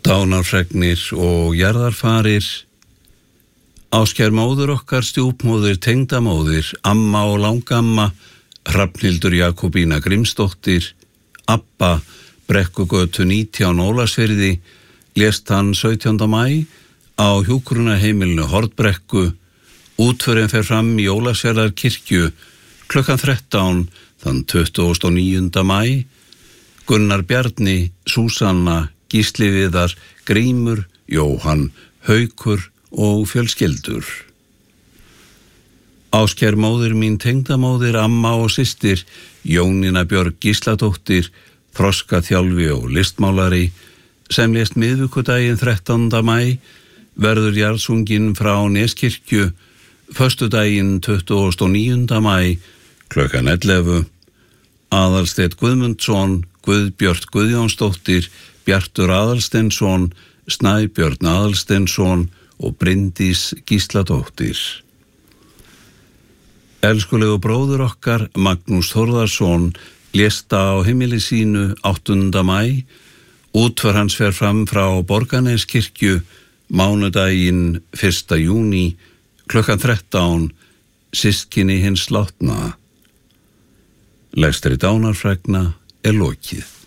Dánarfregnir og jarðarfarir. Áskær móður okkar, stjúpmóðir, tengdamóðir, amma og langamma, Hrafnhildur Jakobína Grímsdóttir, Abba, Brekkugötu 19 Ólafsfirði, lést hann 17. maí á hjúkrunarheimilinu Hornbrekku. Útförin fer fram í Ólafsfjarðarkirkju klukkan 13 þann 29. maí. Gunnar Bjarni, Súsanna, Gísli Viðar, Grímur, Jóhann, Haukur og fjölskyldur. Áskær móðir mín, tengdamóðir, amma og systir, Jónína Björg Gísladóttir, þroskaþjálfi og listmálari, sem lést miðvikudaginn 13. maí, verður jarðsunginn frá Neskirkju, föstudaginn 29. maí, klukkan 11. Aðalsteinn Guðmundsson, Guðbjört Guðjónsdóttir, Bjartur Aðalsteinsson, Snæbjörn Aðalsteinsson og Bryndís Gísladóttir. Elskulegu bróður okkar, Magnús Þórðarsson, lést á heimili sínu 8. maí. Útför hans fer fram frá Borgarneskirkju mánudaginn 1. júní, klukkan 13, systkini hins látna. Lestri dánarfregna lokið.